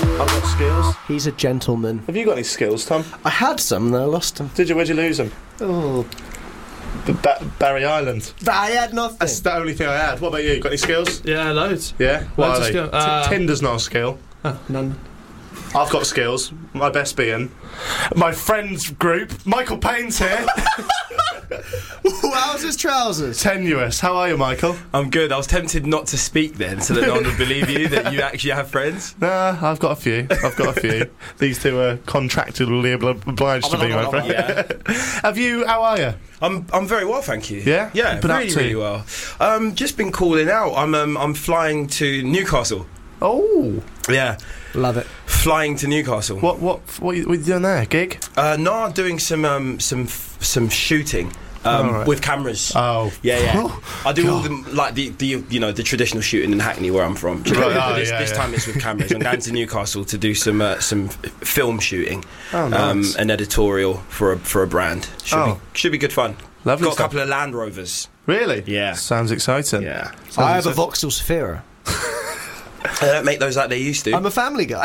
I've got skills. He's a gentleman. Have you got any skills, Tom? I had some, and I lost them. Did you? Where'd you lose them? Oh, Barry Island. I had nothing. That's the only thing I had. What about you? Got any skills? Yeah, loads. Yeah? What Loads are of they? skill- Tinder's not a skill. Oh, none. I've got skills. My best being my friends group. Michael Payne's here. How's his trousers? Tenuous. How are you, Michael? I'm good. I was tempted not to speak then, so that no one would believe you that you actually have friends. Nah, I've got a few. These two are contractually obliged to be my friend. Yeah. Have you? How are you? I'm very well, thank you. Yeah? Yeah, Been up really, to? really well. Just been calling out. I'm flying to Newcastle. Oh, Yeah, Love it. flying to Newcastle. what are you doing there? Gig? No, I'm doing some shooting. Alright. With cameras. Oh, Yeah. I do all God. the traditional shooting in Hackney where I'm from. Right, This time it's with cameras. I'm going to Newcastle to do some film shooting, Oh, nice. an editorial for a brand. Should be good fun. Lovely Got a stuff. couple of Land Rovers. Really? Yeah. Sounds exciting. Yeah, I have a Vauxhall Safira. they don't make those like they used to. I'm a family guy.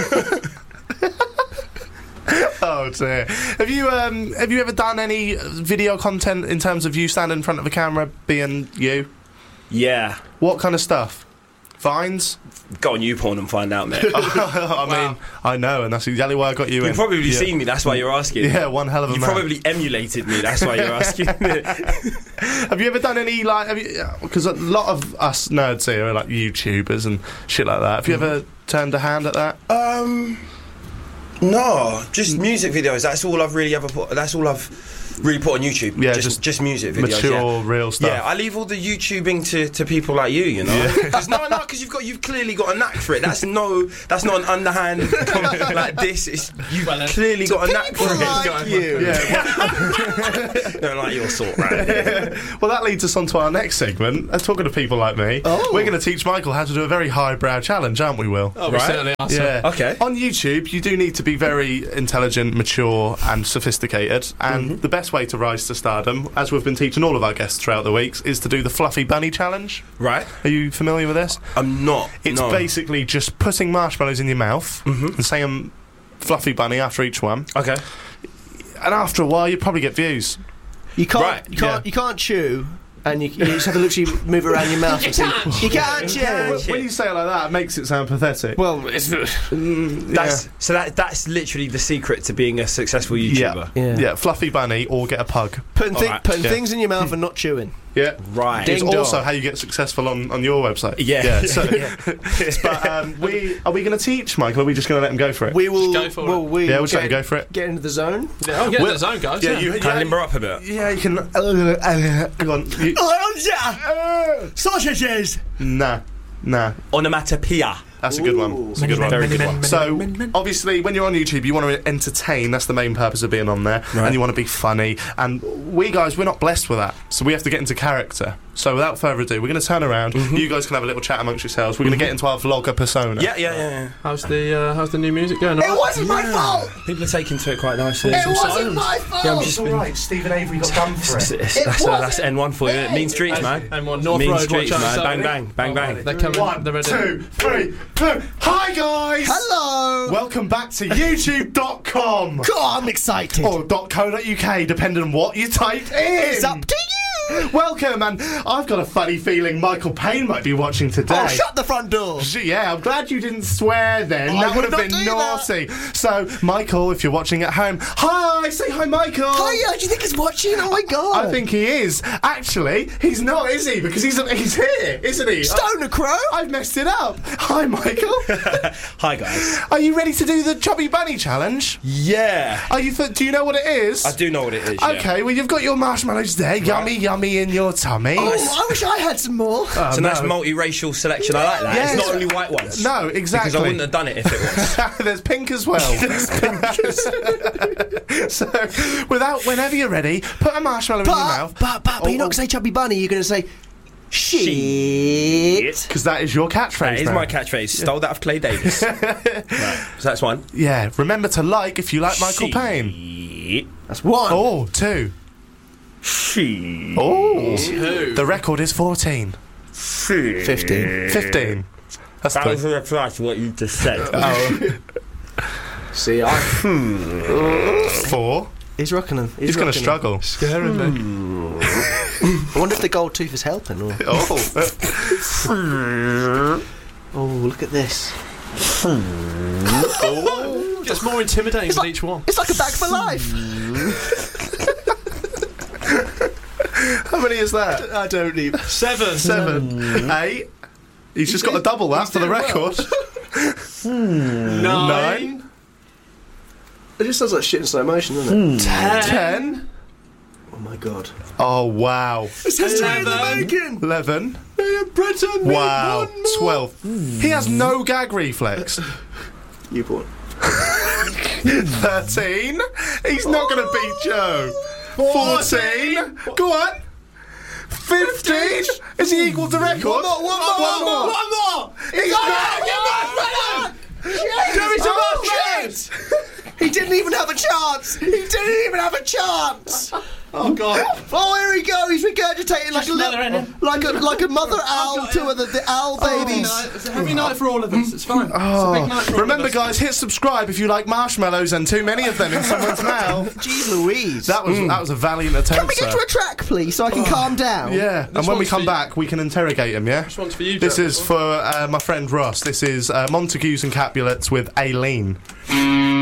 Oh dear. Have you ever done any video content in terms of you standing in front of a camera being you? Yeah. What kind of stuff? Vines? Go on YouPorn and find out, mate. I mean, I know, and that's exactly why I got you in. You've probably Yeah. seen me. That's why you're asking. Yeah, one hell of a You man. probably emulated me. That's why you're asking. Have you ever done any because a lot of us nerds here are like YouTubers and shit like that. Have you ever turned a hand at that? No, just music videos. That's all I've really ever put. That's all I've really put on YouTube. Yeah, just music videos. Mature, yeah. real stuff. Yeah, I leave all the YouTubing to people like you. You know, because you've clearly got a knack for it. That's not an underhand like this. You've clearly got a knack for it. like you. Yeah. Don't like your sort, right? Well, that leads us on to our next segment. Talking to people like me, we're going to teach Michael how to do a very highbrow challenge, aren't we, Will? Oh, we certainly are. Yeah. Okay. On YouTube, you do need to be very intelligent, mature, and sophisticated. And the best way to rise to stardom, as we've been teaching all of our guests throughout the weeks, is to do the Fluffy Bunny Challenge. Right. Are you familiar with this? I'm not. It's no. basically just putting marshmallows in your mouth and saying Fluffy Bunny after each one. Okay. And after a while, you probably get views. You can't. Right, You can't chew, and you just have to literally move around your mouth. You can't chew. When you say it like that, it makes it sound pathetic. Well, it's That's literally the secret to being a successful YouTuber. Yeah, Fluffy Bunny or get a pug. putting Alright. things in your mouth and not chewing. Yeah. Right. It's Ding also dong. how you get successful on your website. Yeah. So, but are we going to teach, Michael? Or are we just going to let him go for it? We will. Just go for it. We Yeah, we'll just let him go for it. Get into the zone. Yeah, I'll get Well, the zone, guys. yeah, you- Can I limber up a bit? Yeah, you can. Hang on. Sausages. Nah. Onomatopoeia. That's a good one. That's a good one. Very good one. So, obviously, when you're on YouTube, you want to entertain. That's the main purpose of being on there. Right. And you want to be funny. And we guys, we're not blessed with that. So we have to get into character. So without further ado, we're going to turn around. You guys can have a little chat amongst yourselves. We're going to get into our vlogger persona. Yeah. How's the new music going? It wasn't my fault. People are taking to it quite nicely. It wasn't my fault. Yeah, I'm just Alright, Stephen Avery got done for it. That's N1 for you. Mean streets, man. M1 North Mean Road, streets, watch out, man. sorry. Bang, bang. They're coming. One, They're ready. 2, 3, 4. Hi guys! Hello. Welcome back to youtube.com God, I'm excited. or .co.uk, depending on what you type in. It's up to you. Welcome, and I've got a funny feeling Michael Payne might be watching today. Oh, shut the front door. Yeah, I'm glad you didn't swear then. I That would would have not been do naughty. So, Michael, if you're watching at home, hi! Say hi, Michael! Hiya, do you think he's watching? Oh my god. I think he is. Actually, he's not, is he? Because he's here, isn't he? Stoner Crow? I've messed it up. Hi, Michael. Hi, guys. Are you ready to do the Chubby Bunny Challenge? Yeah. Do you know what it is? I do know what it is, yeah. Okay, well, you've got your marshmallows there. Yummy, yummy in your tummy. Oh, I wish I had some more. It's a nice multiracial selection. I like that. Yes. It's not only white ones. No, exactly. Because I wouldn't have done it if it was. There's pink as well. So, whenever you're ready, put a marshmallow in your mouth. But you're not going to say Chubby Bunny, you're going to say shit. Because that is your catchphrase. That is now. my catchphrase. Stole that of Clay Davis. Right. So that's one. Yeah, remember to like if you like Michael Payne. Shit. That's one. Oh, 2. Oh, 2. the record is 14. 15. 15. That's That was the... a reply to what you just said. Oh. See, 4. he's rocking them. He's going to struggle. Scaring me. I wonder if the gold tooth is helping. Or... Oh. Oh, look at this. Gets more intimidating with each one. It's like a bag for life. How many is that? I don't even. 7. 7. 8. He's just got to double that for the record. 9. It just sounds like shit in slow motion, doesn't it? 10. Oh my god. Oh, wow. It's history in the making. 11. Britain. Wow. 12. He has no gag reflex. Newport. 13. He's not going to beat Joe. 14. Go on. 15. Is he equal to record? One more. He's not. Joey's about chance. He didn't even have a chance. Oh god. Oh, here he goes. He's regurgitating like a mother owl to the owl babies. It's a heavy night for all of us. It's fine. It's a big night for all Remember, of us. guys, hit subscribe if you like marshmallows and too many of them in someone's mouth. Jeez Louise. That was a valiant attempt, Can we get sir. to a track, please, so I can calm down? Yeah, and when we one's come for back, we can interrogate him, yeah? This one's for you, This Jack. is for my friend Ross. This is Montagues and Capulets with Aileen.